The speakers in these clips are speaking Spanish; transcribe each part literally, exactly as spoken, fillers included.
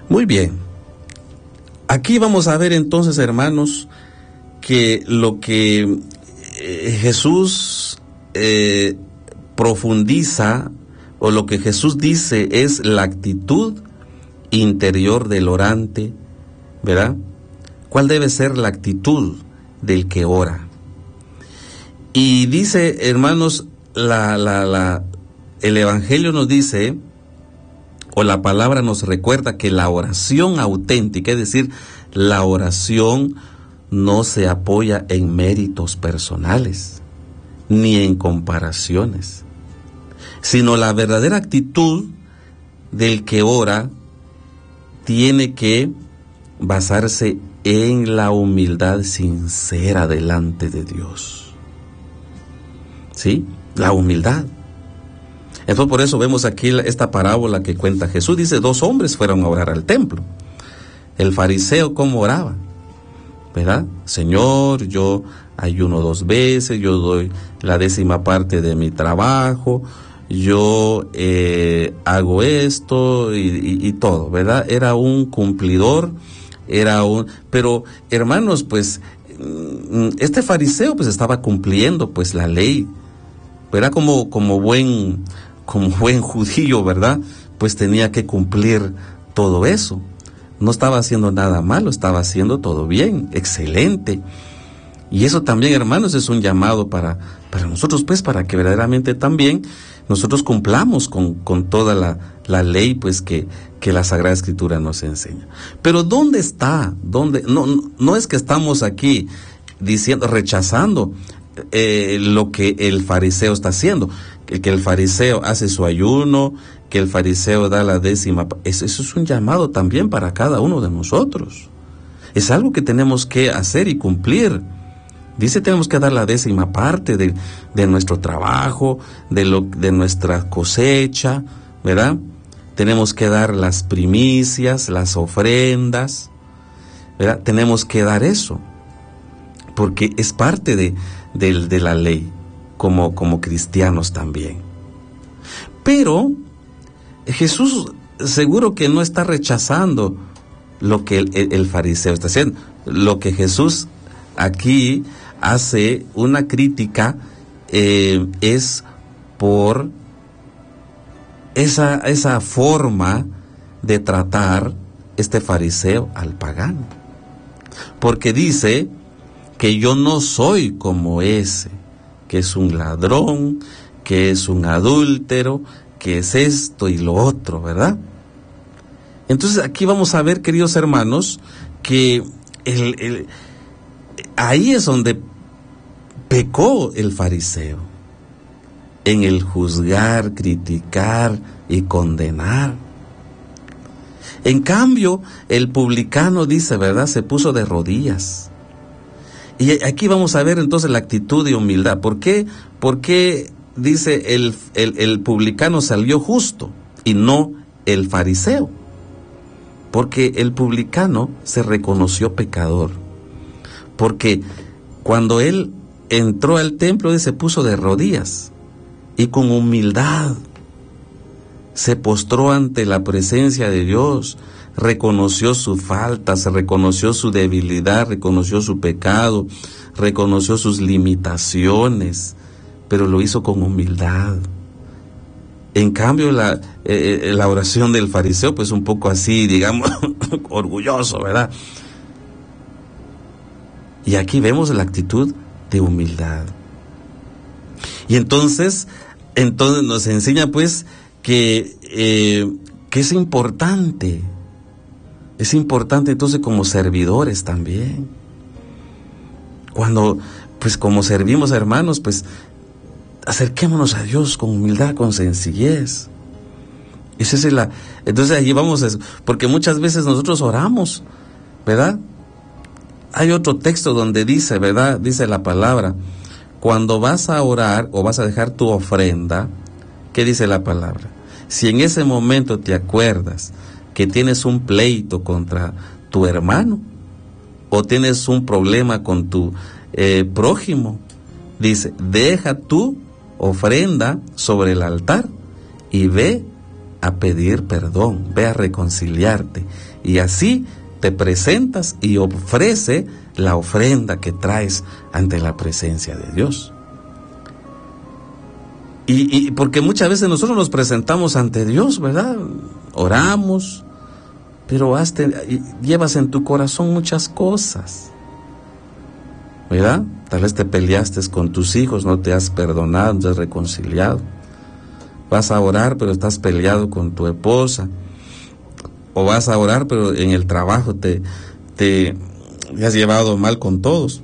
Muy bien. Aquí vamos a ver entonces, hermanos, que lo que eh, Jesús eh, profundiza, o lo que Jesús dice, es la actitud interior del orante, ¿verdad? ¿Cuál debe ser la actitud del que ora? Y dice, hermanos, la, la, la, el Evangelio nos dice, o la palabra nos recuerda, que la oración auténtica, es decir, la oración no se apoya en méritos personales, ni en comparaciones, sino la verdadera actitud del que ora tiene que basarse en la humildad sincera delante de Dios. ¿Sí? La humildad. Entonces, por eso vemos aquí esta parábola que cuenta Jesús. Dice, dos hombres fueron a orar al templo. El fariseo, ¿cómo oraba? ¿Verdad? Señor, yo ayuno dos veces, yo doy la décima parte de mi trabajo, yo eh, hago esto y, y, y todo, ¿verdad? Era un cumplidor, era un... Pero, hermanos, pues, este fariseo pues estaba cumpliendo pues la ley, era como, como buen, como buen judío, ¿verdad? Pues tenía que cumplir todo eso. No estaba haciendo nada malo, estaba haciendo todo bien, excelente. Y eso también, hermanos, es un llamado para, para nosotros, pues, para que verdaderamente también nosotros cumplamos con, con toda la, la ley, pues, que, que la Sagrada Escritura nos enseña. Pero ¿dónde está? ¿Dónde? No, no, no es que estamos aquí diciendo, rechazando eh, lo que el fariseo está haciendo, que, que el fariseo hace su ayuno, que el fariseo da la décima. Eso, eso es un llamado también para cada uno de nosotros. Es algo que tenemos que hacer y cumplir. Dice, tenemos que dar la décima parte de, de nuestro trabajo, de, lo, de nuestra cosecha, ¿verdad? Tenemos que dar las primicias, las ofrendas, ¿verdad? Tenemos que dar eso, porque es parte de, de, de la ley, como, como cristianos también. Pero Jesús seguro que no está rechazando lo que el, el, el fariseo está haciendo. Lo que Jesús aquí hace una crítica eh, es por esa, esa forma de tratar este fariseo al pagano. Porque dice que yo no soy como ese, que es un ladrón, que es un adúltero, que es esto y lo otro, ¿verdad? Entonces aquí vamos a ver, queridos hermanos, que el, el, ahí es donde pecó el fariseo, en el juzgar, criticar y condenar. En cambio, el publicano dice, ¿verdad?, se puso de rodillas. Y aquí vamos a ver entonces la actitud de humildad. ¿Por qué? ¿Por qué dice el, el, el publicano salió justo y no el fariseo? Porque el publicano se reconoció pecador. Porque cuando él entró al templo, él se puso de rodillas y con humildad se postró ante la presencia de Dios, reconoció su falta, se reconoció su debilidad, reconoció su pecado, reconoció sus limitaciones, pero lo hizo con humildad. En cambio, la, eh, la oración del fariseo, pues un poco así, digamos, orgulloso, ¿verdad? Y aquí vemos la actitud de humildad. Y entonces, entonces nos enseña pues que, eh, que es importante, es importante entonces como servidores también. Cuando, pues como servimos, hermanos, pues acerquémonos a Dios con humildad, con sencillez. Esa es la, entonces allí vamos, a, porque muchas veces nosotros oramos, ¿verdad? Hay otro texto donde dice, ¿verdad? Dice la palabra, cuando vas a orar o vas a dejar tu ofrenda, ¿qué dice la palabra? Si en ese momento te acuerdas que tienes un pleito contra tu hermano o tienes un problema con tu eh, prójimo, dice, deja tu ofrenda sobre el altar y ve a pedir perdón, ve a reconciliarte, y así te presentas y ofrece la ofrenda que traes ante la presencia de Dios. Y, y porque muchas veces nosotros nos presentamos ante Dios, ¿verdad? Oramos, pero hazte, llevas en tu corazón muchas cosas, ¿verdad? Tal vez te peleaste con tus hijos, no te has perdonado, no te has reconciliado. Vas a orar, pero estás peleado con tu esposa. O vas a orar, pero en el trabajo te, te, te has llevado mal con todos.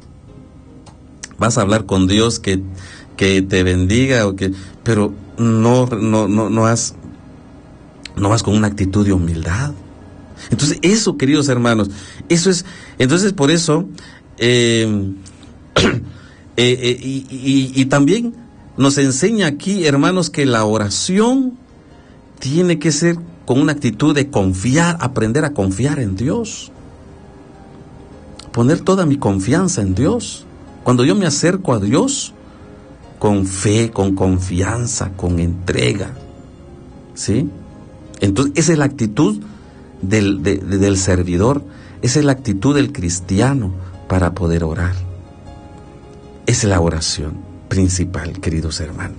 Vas a hablar con Dios que, que te bendiga, o que, pero no, no, no, no has, no vas con una actitud de humildad. Entonces, eso, queridos hermanos, eso es, entonces por eso, eh, eh, eh, y, y, y también nos enseña aquí, hermanos, que la oración tiene que ser con una actitud de confiar, aprender a confiar en Dios. Poner toda mi confianza en Dios. Cuando yo me acerco a Dios, con fe, con confianza, con entrega, ¿sí? Entonces, esa es la actitud del, de, del servidor, esa es la actitud del cristiano para poder orar. Esa es la oración principal, queridos hermanos.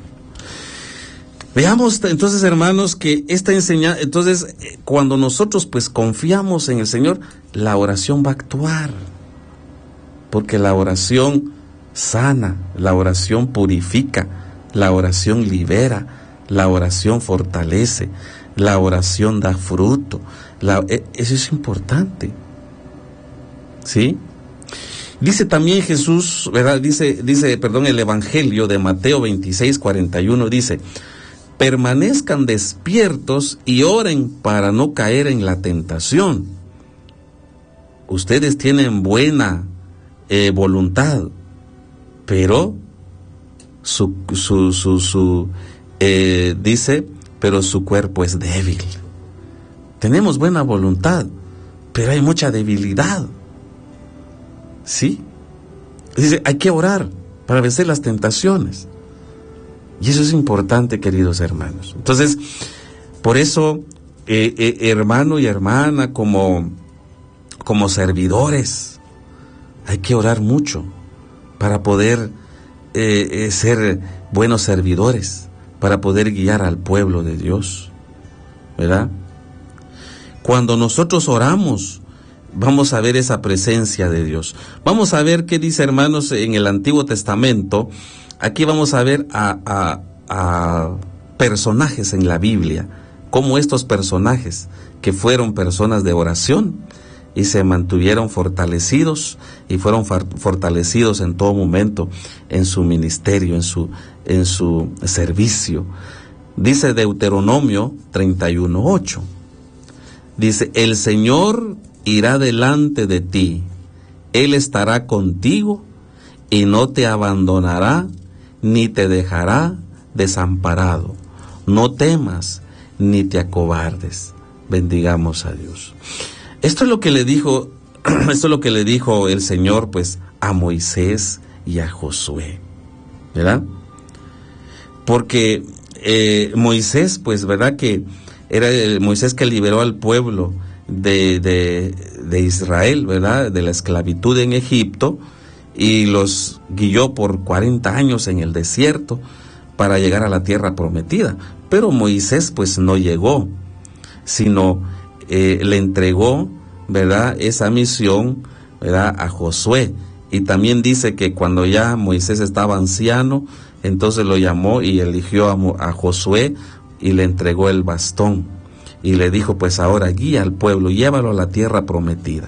Veamos entonces, hermanos, que esta enseñanza, entonces, cuando nosotros pues confiamos en el Señor, la oración va a actuar, porque la oración sana, la oración purifica, la oración libera, la oración fortalece, la oración da fruto. La, eso es importante, ¿sí? Dice también Jesús, ¿verdad? Dice, dice, perdón, el Evangelio de Mateo veintiséis, cuarenta y uno dice: permanezcan despiertos y oren para no caer en la tentación. Ustedes tienen buena eh, voluntad, pero su, su, su, su eh, dice, pero su cuerpo es débil. Tenemos buena voluntad, pero hay mucha debilidad. ¿Sí? Dice, hay que orar para vencer las tentaciones. Y eso es importante, queridos hermanos. Entonces, por eso, eh, eh, hermano y hermana, como, como servidores, hay que orar mucho para poder eh, eh, ser buenos servidores, para poder guiar al pueblo de Dios, ¿verdad? Cuando nosotros oramos, vamos a ver esa presencia de Dios. Vamos a ver qué dice, hermanos, en el Antiguo Testamento. Aquí vamos a ver a, a, a personajes en la Biblia, como estos personajes que fueron personas de oración y se mantuvieron fortalecidos y fueron fortalecidos en todo momento en su ministerio, en su, en su servicio. Dice Deuteronomio treinta y uno, ocho. Dice, el Señor irá delante de ti, Él estará contigo y no te abandonará ni te dejará desamparado. No temas ni te acobardes. Bendigamos a Dios. Esto es lo que le dijo, esto es lo que le dijo el Señor, pues, a Moisés y a Josué, ¿verdad? Porque eh, Moisés, pues, ¿verdad? Que era el Moisés que liberó al pueblo de, de, de Israel, ¿verdad? De la esclavitud en Egipto, y los guió por cuarenta años en el desierto para llegar a la tierra prometida. Pero Moisés pues no llegó, sino eh, le entregó, ¿verdad?, esa misión, ¿verdad?, a Josué. Y también dice que cuando ya Moisés estaba anciano, entonces lo llamó y eligió a, a Josué y le entregó el bastón. Y le dijo, pues ahora guía al pueblo, llévalo a la tierra prometida.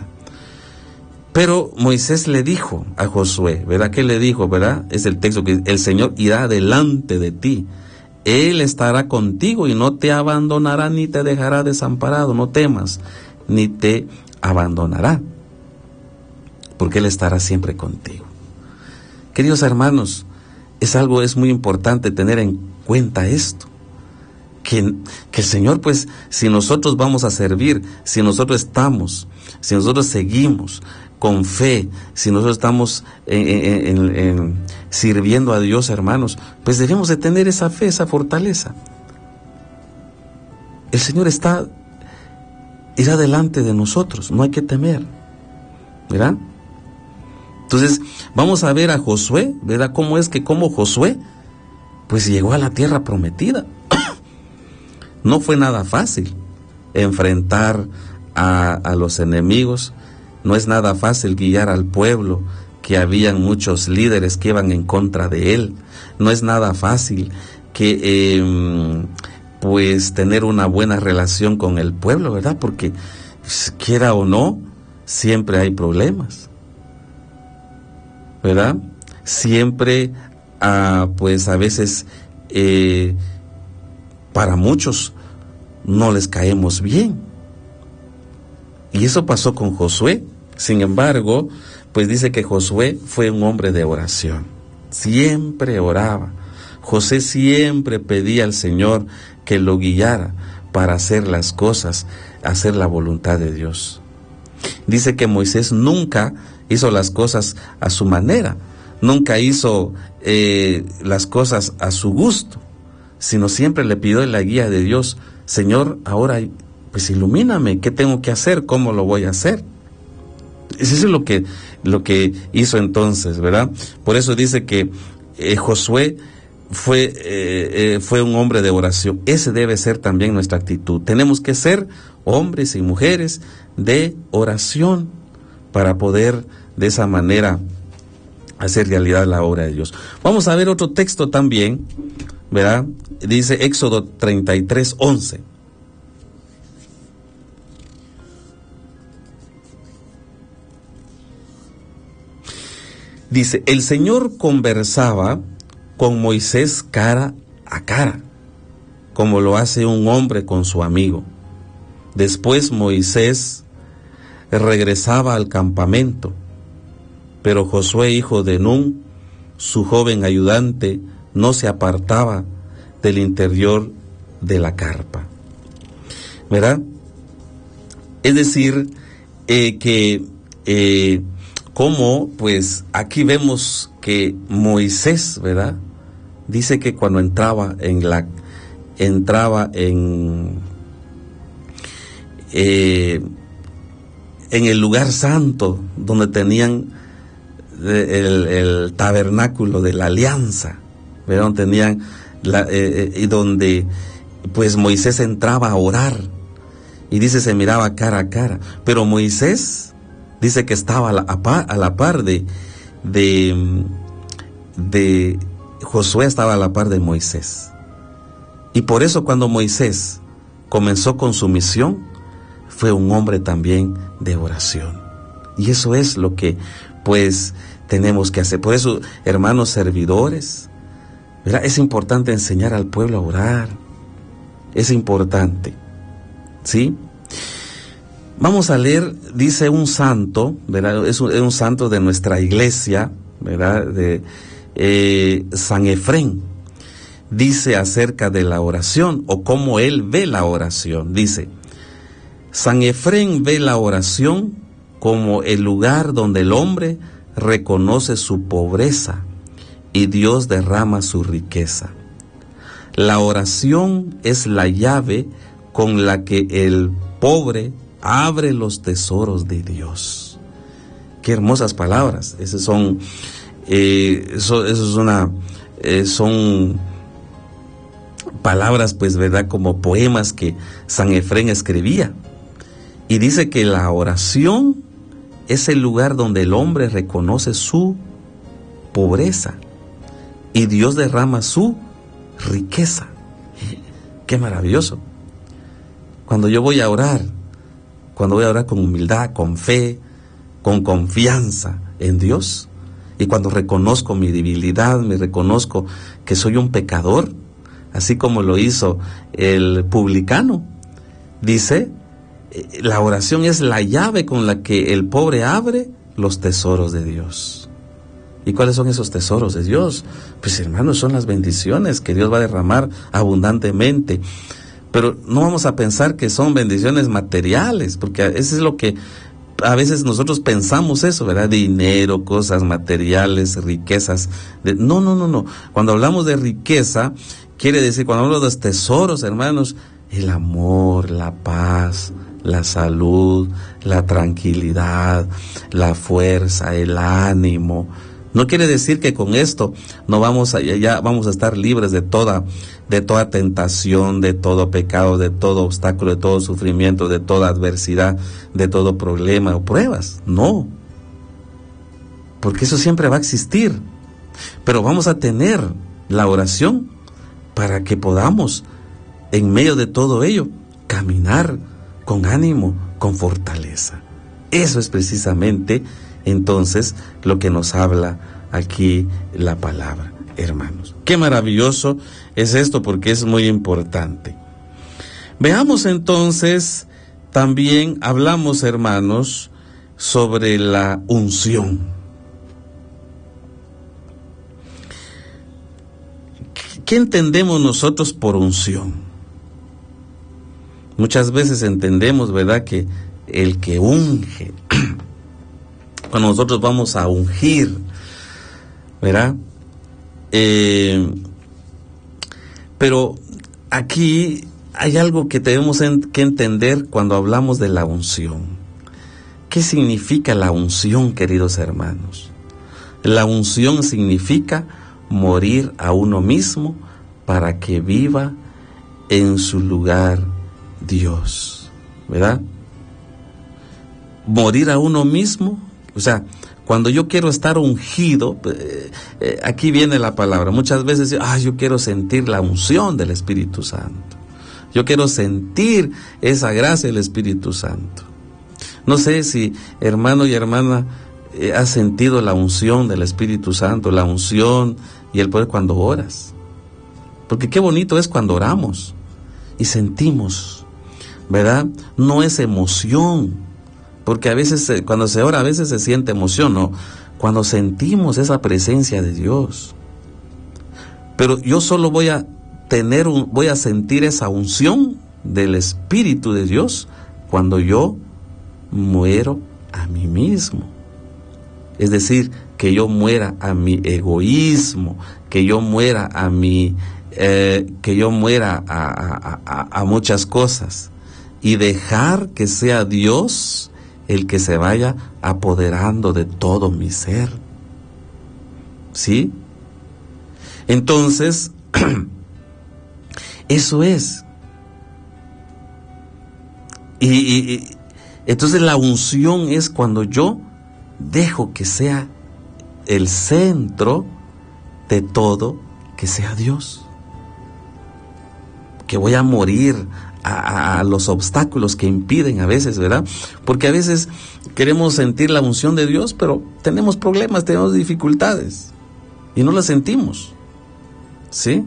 Pero Moisés le dijo a Josué, ¿verdad? ¿Qué le dijo, verdad? Es el texto que el Señor irá delante de ti. Él estará contigo y no te abandonará ni te dejará desamparado. No temas, ni te abandonará, porque Él estará siempre contigo. Queridos hermanos, es algo, es muy importante tener en cuenta esto. Que, que el Señor, pues, si nosotros vamos a servir, si nosotros estamos, si nosotros seguimos con fe, si nosotros estamos en, en, en, en, sirviendo a Dios, hermanos, pues debemos de tener esa fe, esa fortaleza. el Señor está, irá delante de nosotros, no hay que temer, ¿verdad? Entonces, vamos a ver a Josué, ¿verdad? Cómo es que como Josué, pues llegó a la tierra prometida. No fue nada fácil enfrentar a, a los enemigos, no es nada fácil guiar al pueblo, que habían muchos líderes que iban en contra de él, no es nada fácil que eh, pues tener una buena relación con el pueblo, ¿verdad? Porque quiera o no, siempre hay problemas, ¿verdad? Siempre, ah, pues a veces, eh, para muchos no les caemos bien. Y eso pasó con Josué. Sin embargo, pues dice que Josué fue un hombre de oración. Siempre oraba. José siempre pedía al Señor que lo guiara para hacer las cosas, hacer la voluntad de Dios. Dice que Moisés nunca hizo las cosas a su manera, nunca hizo eh, las cosas a su gusto, sino siempre le pidió la guía de Dios. Señor, ahora pues ilumíname, ¿qué tengo que hacer? ¿Cómo lo voy a hacer? Eso es lo que, lo que hizo entonces, ¿verdad? Por eso dice que eh, Josué fue, eh, eh, fue un hombre de oración. Ese debe ser también nuestra actitud. Tenemos que ser hombres y mujeres de oración para poder de esa manera hacer realidad la obra de Dios. Vamos a ver otro texto también, ¿verdad? Dice Éxodo treinta y tres, once. Dice, el Señor conversaba con Moisés cara a cara, como lo hace un hombre con su amigo. Después Moisés regresaba al campamento, pero Josué, hijo de Nun, su joven ayudante, no se apartaba del interior de la carpa. ¿Verdad? Es decir, eh, que eh, como pues aquí vemos que Moisés, ¿verdad? Dice que cuando entraba en la entraba en eh, en el lugar santo donde tenían el, el tabernáculo de la alianza, ¿verdad? Donde tenían la, eh, eh, y donde pues Moisés entraba a orar y dice se miraba cara a cara, pero Moisés dice que estaba a la, a par, a la par de, de de Josué, estaba a la par de Moisés. Y por eso cuando Moisés comenzó con su misión, fue un hombre también de oración. Y eso es lo que pues tenemos que hacer. Por eso, hermanos servidores, ¿verdad? Es importante enseñar al pueblo a orar. Es importante, ¿sí? Vamos a leer, dice un santo, ¿verdad? Es un, es un santo de nuestra iglesia, ¿verdad? De eh, San Efrén. Dice acerca de la oración, o cómo él ve la oración. Dice, San Efrén ve la oración como el lugar donde el hombre reconoce su pobreza y Dios derrama su riqueza. La oración es la llave con la que el pobre abre los tesoros de Dios. Qué hermosas palabras. Esas son, eh, eso, eso es una, eh, son palabras, pues, verdad, como poemas que San Efrén escribía. Y dice que la oración es el lugar donde el hombre reconoce su pobreza y Dios derrama su riqueza. Qué maravilloso. Cuando yo voy a orar, cuando voy a orar con humildad, con fe, con confianza en Dios, y cuando reconozco mi debilidad, me reconozco que soy un pecador, así como lo hizo el publicano, dice, la oración es la llave con la que el pobre abre los tesoros de Dios. ¿Y cuáles son esos tesoros de Dios? Pues, hermanos, son las bendiciones que Dios va a derramar abundantemente. Pero no vamos a pensar que son bendiciones materiales, porque eso es lo que a veces nosotros pensamos, eso, ¿verdad? Dinero, cosas materiales, riquezas. De... No, no, no, no. Cuando hablamos de riqueza, quiere decir, cuando hablamos de los tesoros, hermanos, el amor, la paz, la salud, la tranquilidad, la fuerza, el ánimo. No quiere decir que con esto no vamos a, ya vamos a estar libres de toda, de toda tentación, de todo pecado, de todo obstáculo, de todo sufrimiento, de toda adversidad, de todo problema o pruebas. No. Porque eso siempre va a existir. Pero vamos a tener la oración para que podamos, en medio de todo ello, caminar con ánimo, con fortaleza. Eso es precisamente entonces lo que nos habla aquí la palabra, hermanos. Qué maravilloso es esto, porque es muy importante. Veamos entonces, también hablamos, hermanos, sobre la unción. ¿Qué entendemos nosotros por unción? Muchas veces entendemos, ¿verdad?, que el que unge, cuando nosotros vamos a ungir, ¿verdad? Eh, pero aquí hay algo que tenemos en, que entender cuando hablamos de la unción. ¿Qué significa la unción, queridos hermanos? La unción significa morir a uno mismo para que viva en su lugar Dios, ¿verdad? Morir a uno mismo, o sea, cuando yo quiero estar ungido, eh, eh, aquí viene la palabra. Muchas veces, ah, yo quiero sentir la unción del Espíritu Santo. Yo quiero sentir esa gracia del Espíritu Santo. No sé si hermano y hermana eh, has sentido la unción del Espíritu Santo, la unción y el poder cuando oras. Porque qué bonito es cuando oramos y sentimos, ¿verdad? No es emoción. Porque a veces, cuando se ora, a veces se siente emoción, ¿no? Cuando sentimos esa presencia de Dios. Pero yo solo voy a tener, un, voy a sentir esa unción del Espíritu de Dios cuando yo muero a mí mismo. Es decir, que yo muera a mi egoísmo, que yo muera a mi, eh, que yo muera a, a, a, a muchas cosas, y dejar que sea Dios el que se vaya apoderando de todo mi ser. ¿Sí? Entonces, eso es. Y, y, y entonces la unción es cuando yo dejo que sea el centro de todo, que sea Dios. Que voy a morir A, a los obstáculos que impiden a veces, ¿verdad? Porque a veces queremos sentir la unción de Dios, pero tenemos problemas, tenemos dificultades y no las sentimos, ¿sí?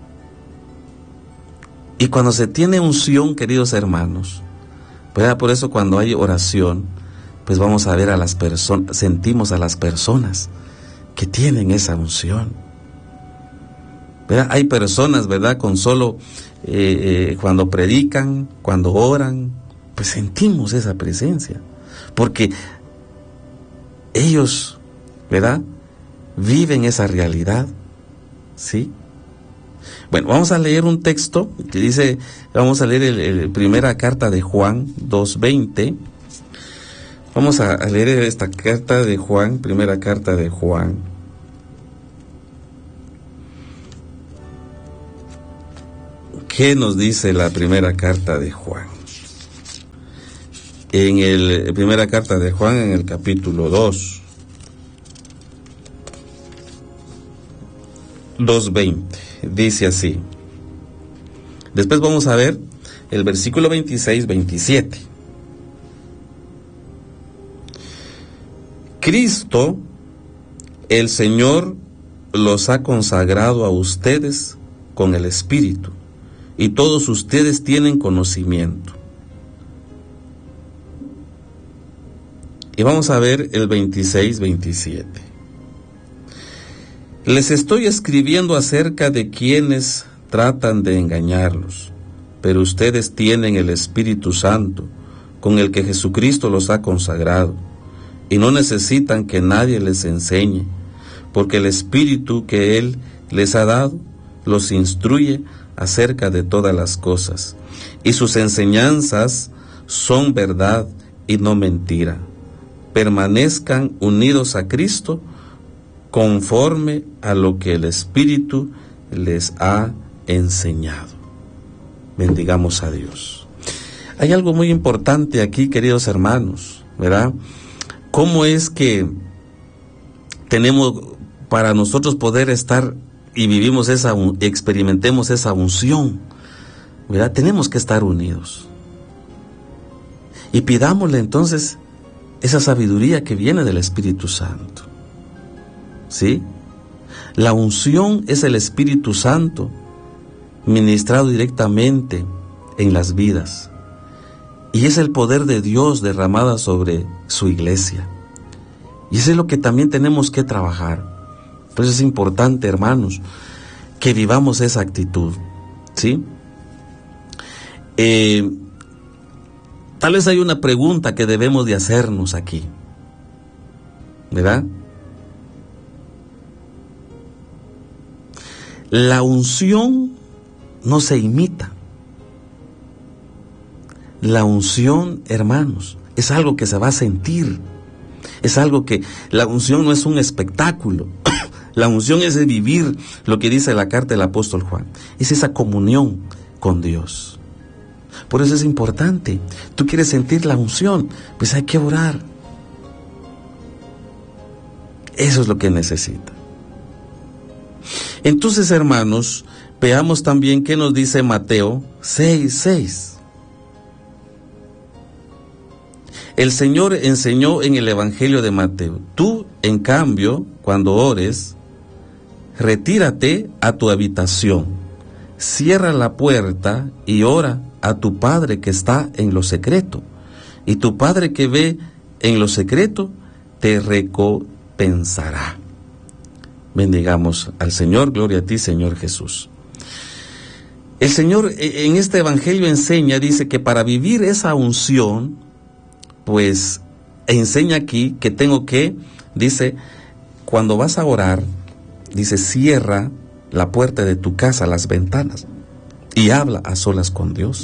Y cuando se tiene unción, queridos hermanos, ¿verdad? Por eso cuando hay oración, pues vamos a ver a las personas, sentimos a las personas que tienen esa unción, ¿verdad? Hay personas, ¿verdad?, con solo Eh, eh, cuando predican, cuando oran, pues sentimos esa presencia, porque ellos, ¿verdad?, viven esa realidad, ¿sí? Bueno, vamos a leer un texto que dice, vamos a leer el, el primera carta de Juan dos veinte. Vamos a, a leer esta carta de Juan, primera carta de Juan. ¿Qué nos dice la primera carta de Juan? En el, la primera carta de Juan, en el capítulo dos, dos veinte, dice así. Después vamos a ver el versículo veintiséis, veintisiete. Cristo, el Señor, los ha consagrado a ustedes con el Espíritu, y todos ustedes tienen conocimiento. Y vamos a ver el veintiséis, veintisiete. Les estoy escribiendo acerca de quienes tratan de engañarlos, pero ustedes tienen el Espíritu Santo, con el que Jesucristo los ha consagrado, y no necesitan que nadie les enseñe, porque el Espíritu que Él les ha dado los instruye acerca de todas las cosas, y sus enseñanzas son verdad y no mentira. Permanezcan unidos a Cristo conforme a lo que el Espíritu les ha enseñado. Bendigamos a Dios. Hay algo muy importante aquí, queridos hermanos, ¿verdad? ¿Cómo es que tenemos para nosotros poder estar y vivimos esa, experimentemos esa unción, ¿verdad? Tenemos que estar unidos. Y pidámosle entonces esa sabiduría que viene del Espíritu Santo. ¿Sí? La unción es el Espíritu Santo ministrado directamente en las vidas. Y es el poder de Dios derramado sobre su iglesia. Y eso es lo que también tenemos que trabajar. Por eso es importante, hermanos, que vivamos esa actitud. ¿Sí? Eh, tal vez hay una pregunta que debemos de hacernos aquí, ¿verdad? La unción no se imita. La unción, hermanos, es algo que se va a sentir. Es algo que, la unción no es un espectáculo. La unción es de vivir lo que dice la carta del apóstol Juan. Es esa comunión con Dios. Por eso es importante. Tú quieres sentir la unción, pues hay que orar. Eso es lo que necesita. Entonces, hermanos, veamos también qué nos dice Mateo seis, seis. El Señor enseñó en el Evangelio de Mateo: tú, en cambio, cuando ores, retírate a tu habitación, cierra la puerta y ora a tu Padre que está en lo secreto, y tu Padre que ve en lo secreto te recompensará. Bendigamos al Señor. Gloria a ti, Señor Jesús. El Señor en este Evangelio enseña, dice que para vivir esa unción, pues enseña aquí que tengo que, dice, cuando vas a orar, dice, cierra la puerta de tu casa, las ventanas, y habla a solas con Dios.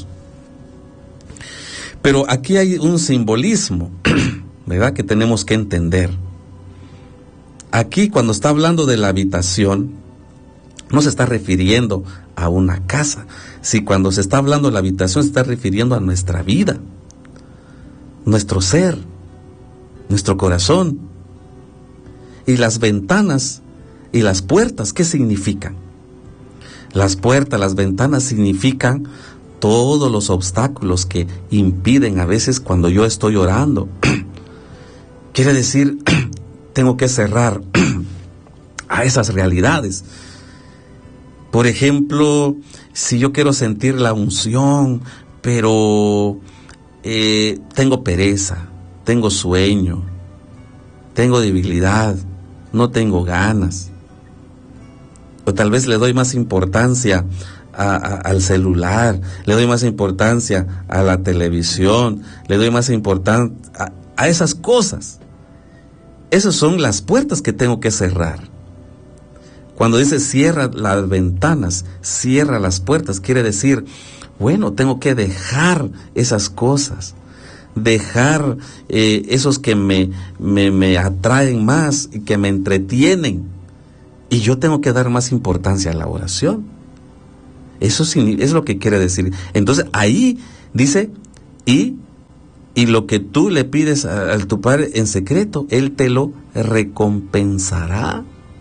Pero aquí hay un simbolismo, ¿verdad?, que tenemos que entender. Aquí, cuando está hablando de la habitación, no se está refiriendo a una casa. Si cuando se está hablando de la habitación, se está refiriendo a nuestra vida, nuestro ser, nuestro corazón. Y las ventanas y las puertas, ¿qué significan? Las puertas, las ventanas significan todos los obstáculos que impiden a veces cuando yo estoy orando. Quiere decir, tengo que cerrar a esas realidades. Por ejemplo, si yo quiero sentir la unción, pero eh, tengo pereza, tengo sueño, tengo debilidad, no tengo ganas, o tal vez le doy más importancia a, a, al celular, le doy más importancia a la televisión, le doy más importancia a, a esas cosas. Esas son las puertas que tengo que cerrar. Cuando dice cierra las ventanas, cierra las puertas, quiere decir, bueno, tengo que dejar esas cosas, dejar eh, esos que me, me, me atraen más y que me entretienen, y yo tengo que dar más importancia a la oración. Eso es lo que quiere decir. Entonces ahí dice, y Y lo que tú le pides a, a tu Padre en secreto, Él te lo recompensará.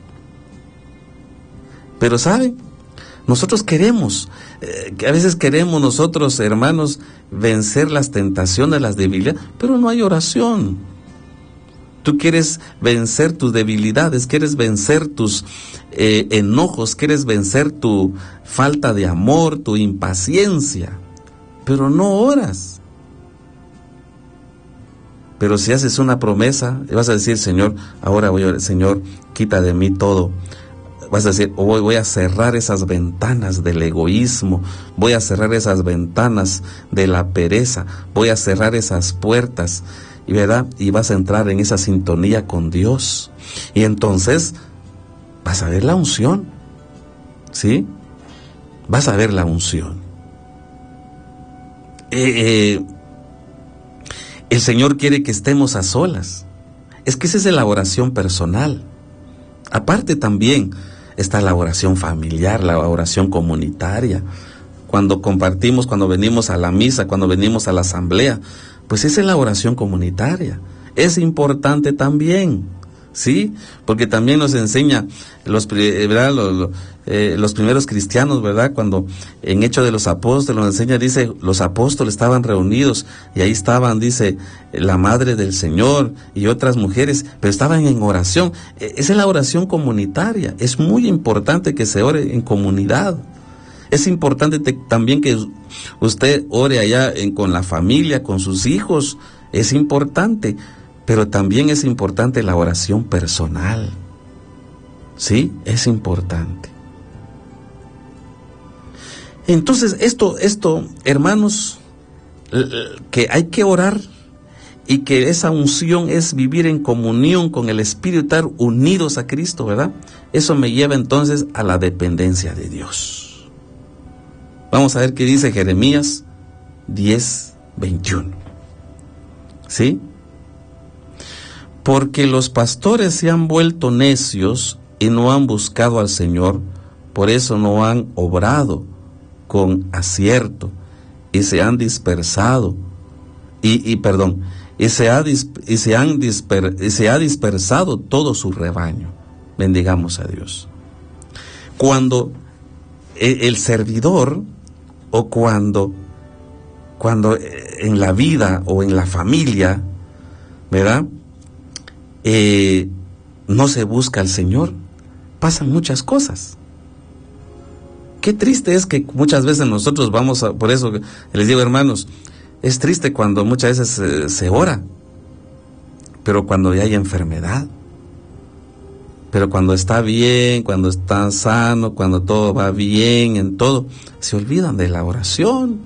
Pero ¿saben? Nosotros queremos, eh, que a veces queremos nosotros, hermanos, vencer las tentaciones, las debilidades, pero no hay oración. Tú quieres vencer tus debilidades, quieres vencer tus eh, enojos, quieres vencer tu falta de amor, tu impaciencia, pero no oras. Pero si haces una promesa, vas a decir, Señor, ahora voy a orar, Señor, quita de mí todo. Vas a decir, hoy voy a cerrar esas ventanas del egoísmo, voy a cerrar esas ventanas de la pereza, voy a cerrar esas puertas, y ¿verdad? Y vas a entrar en esa sintonía con Dios. Y entonces vas a ver la unción, ¿sí? vas a ver la unción. Eh, eh, el Señor quiere que estemos a solas. Es que esa es la oración personal. Aparte también está la oración familiar, la oración comunitaria. Cuando compartimos, cuando venimos a la misa, cuando venimos a la asamblea, pues esa es la oración comunitaria. Es importante también, ¿sí? Porque también nos enseña los, ¿verdad? Los, los, eh, los primeros cristianos, ¿verdad? Cuando en Hechos de los Apóstoles nos enseña, dice, los apóstoles estaban reunidos y ahí estaban, dice, la madre del Señor y otras mujeres, pero estaban en oración. Esa es la oración comunitaria. Es muy importante que se ore en comunidad. Es importante te, también que usted ore allá en, con la familia, con sus hijos. Es importante, pero también es importante la oración personal. ¿Sí? Es importante. Entonces, esto, esto, hermanos, que hay que orar y que esa unción es vivir en comunión con el Espíritu, estar unidos a Cristo, ¿verdad? Eso me lleva entonces a la dependencia de Dios. Vamos a ver qué dice Jeremías diez, veintiuno. ¿Sí? Porque los pastores se han vuelto necios y no han buscado al Señor, por eso no han obrado con acierto y se han dispersado y, y perdón y se ha y se han disper, y se ha dispersado todo su rebaño. Bendigamos a Dios. Cuando el, el servidor o cuando cuando en la vida o en la familia, ¿verdad? Eh, no se busca al Señor, pasan muchas cosas. Qué triste es que muchas veces nosotros vamos a, por eso les digo, hermanos, es triste cuando muchas veces se, se ora, pero cuando ya hay enfermedad, pero cuando está bien, cuando está sano, cuando todo va bien en todo, se olvidan de la oración.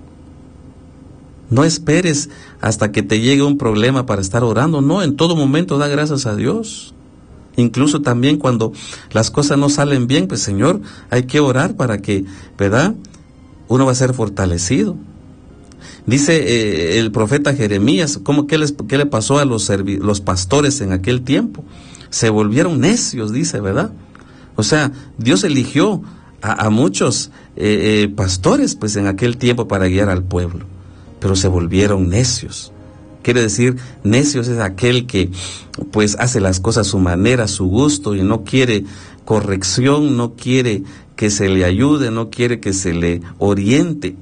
No esperes hasta que te llegue un problema para estar orando, no, en todo momento da gracias a Dios. Incluso también cuando las cosas no salen bien, pues Señor, hay que orar para que, ¿verdad?, uno va a ser fortalecido. Dice eh, el profeta Jeremías, ¿cómo, qué, les, qué le pasó a los, servi- los pastores en aquel tiempo? Se volvieron necios, dice, ¿verdad? O sea, Dios eligió a, a muchos eh, eh, pastores, pues en aquel tiempo para guiar al pueblo, pero se volvieron necios. Quiere decir, necios es aquel que pues hace las cosas a su manera, a su gusto, y no quiere corrección, no quiere que se le ayude, no quiere que se le oriente.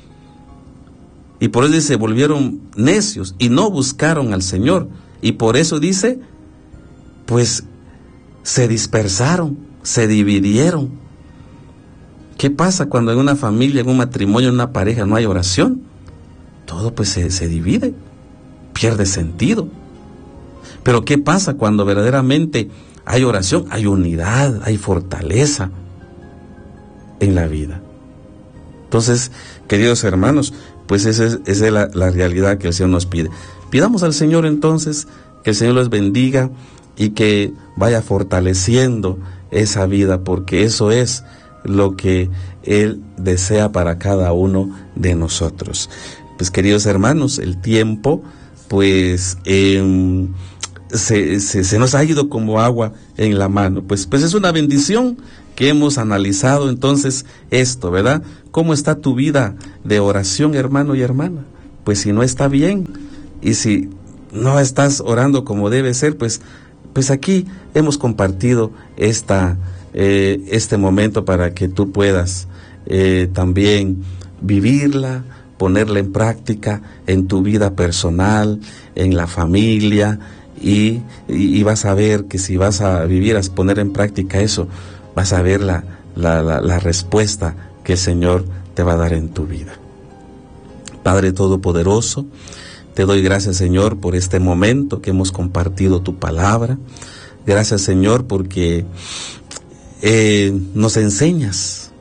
Y por eso dice, se volvieron necios y no buscaron al Señor. Y por eso dice, pues se dispersaron, se dividieron. ¿Qué pasa cuando en una familia, en un matrimonio, en una pareja no hay oración? Todo pues se, se divide, pierde sentido. Pero ¿qué pasa cuando verdaderamente hay oración? Hay unidad, hay fortaleza en la vida. Entonces, queridos hermanos, pues esa es, esa es la, la realidad que el Señor nos pide. Pidamos al Señor entonces que el Señor los bendiga y que vaya fortaleciendo esa vida, porque eso es lo que Él desea para cada uno de nosotros. Pues queridos hermanos, el tiempo pues eh, se, se, se nos ha ido como agua en la mano. Pues, pues es una bendición que hemos analizado entonces esto, ¿verdad? ¿Cómo está tu vida de oración, hermano y hermana? Pues si no está bien, y si no estás orando como debe ser, pues, pues aquí hemos compartido esta, eh, este momento para que tú puedas eh, también vivirla, ponerla en práctica en tu vida personal, en la familia, y, y, y vas a ver que si vas a vivir, a poner en práctica eso, vas a ver la, la, la, la respuesta que el Señor te va a dar en tu vida. Padre Todopoderoso, te doy gracias, Señor, por este momento que hemos compartido tu palabra. Gracias, Señor, porque eh, nos enseñas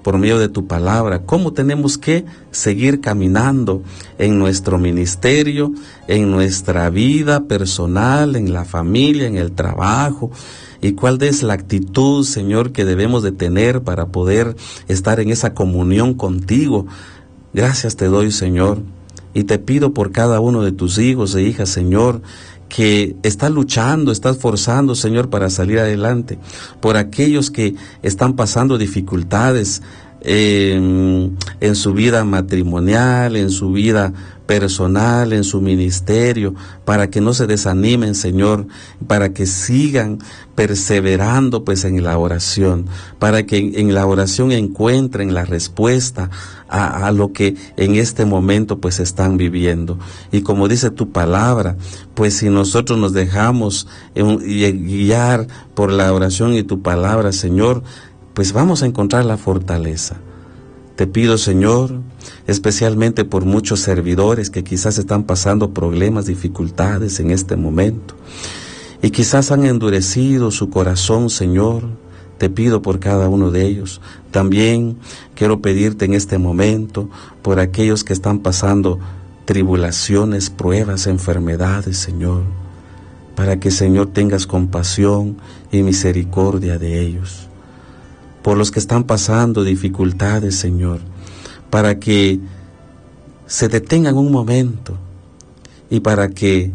por medio de tu palabra, cómo tenemos que seguir caminando en nuestro ministerio, en nuestra vida personal, en la familia, en el trabajo, y cuál es la actitud, Señor, que debemos de tener para poder estar en esa comunión contigo. Gracias te doy, Señor, y te pido por cada uno de tus hijos e hijas, Señor, que está luchando, está esforzando, Señor, para salir adelante, por aquellos que están pasando dificultades eh, en su vida matrimonial, en su vida personal, en su ministerio, para que no se desanimen, Señor, para que sigan perseverando pues en la oración, para que en, en la oración encuentren la respuesta a, a lo que en este momento pues están viviendo. Y como dice tu palabra, pues si nosotros nos dejamos en, guiar por la oración y tu palabra, Señor, pues vamos a encontrar la fortaleza. Te pido, Señor, especialmente por muchos servidores que quizás están pasando problemas, dificultades en este momento, y quizás han endurecido su corazón, Señor. Te pido por cada uno de ellos. También quiero pedirte en este momento por aquellos que están pasando tribulaciones, pruebas, enfermedades, Señor, para que, Señor, tengas compasión y misericordia de ellos. Por los que están pasando dificultades, Señor, para que se detengan un momento y para que,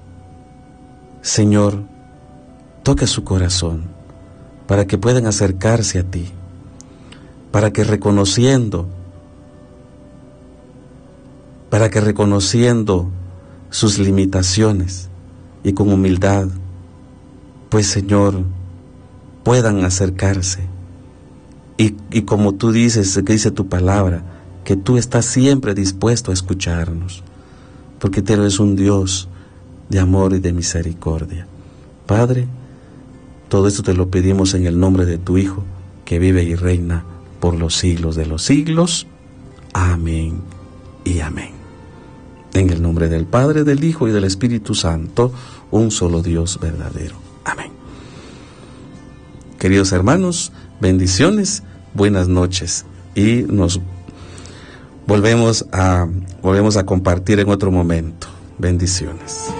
Señor, toque su corazón, para que puedan acercarse a ti, para que reconociendo, para que reconociendo sus limitaciones y con humildad, pues, Señor, puedan acercarse. Y, y como tú dices, que dice tu palabra, que tú estás siempre dispuesto a escucharnos, porque tú eres un Dios de amor y de misericordia. Padre, todo esto te lo pedimos en el nombre de tu Hijo, que vive y reina por los siglos de los siglos. Amén y amén. En el nombre del Padre, del Hijo y del Espíritu Santo, un solo Dios verdadero. Amén. Queridos hermanos, bendiciones, buenas noches, y nos volvemos a volvemos a compartir en otro momento. Bendiciones.